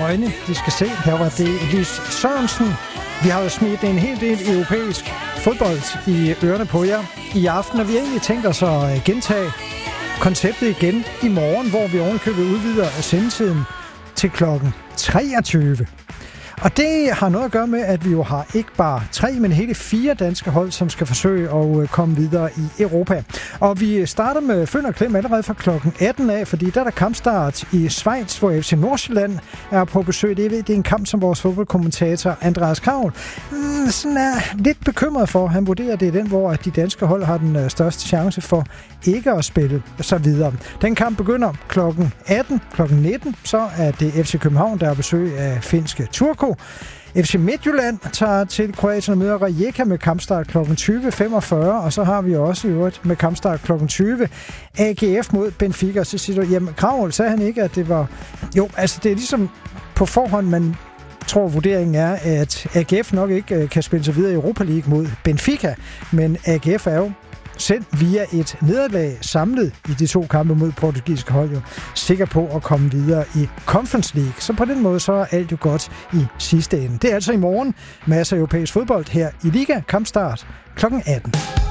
øjne, de skal se. Her var det Lis Sørensen. Vi har jo smidt en hel del europæisk fodbold i ørerne på jer i aften, og vi har egentlig tænkt os at gentage konceptet igen i morgen, hvor vi ovenkøbet udvider sendetiden til klokken 23. Og det har noget at gøre med, at vi jo har ikke bare 3, men hele 4 danske hold, som skal forsøge at komme videre i Europa. Og vi starter med Føn og Klem allerede fra klokken 18 af, fordi der er der kampstart i Schweiz, hvor FC Nordsjælland er på besøg. Det er en kamp, som vores fodboldkommentator Andreas Kravl sådan er lidt bekymret for. Han vurderer, at det er den, hvor de danske hold har den største chance for ikke at spille så videre. Den kamp begynder klokken 18, klokken 19, så er det FC København, der er besøg af finske Turku. FC Midtjylland tager til Kroatien og møder Rijeka med kampstart kl. 20.45, og så har vi også i øvrigt med kampstart kl. 20 AGF mod Benfica. Så siger du, jamen Kravl, sagde han ikke, at det var... Jo, altså det er ligesom på forhånd, man tror vurderingen er, at AGF nok ikke kan spille sig videre i Europa League mod Benfica, men AGF er jo selv via et nederlag samlet i de 2 kampe mod portugisiske hold jo sikker på at komme videre i Conference League. Så på den måde så er alt jo godt i sidste ende. Det er altså i morgen masser af europæisk fodbold her i Liga. Kampstart kl. 18.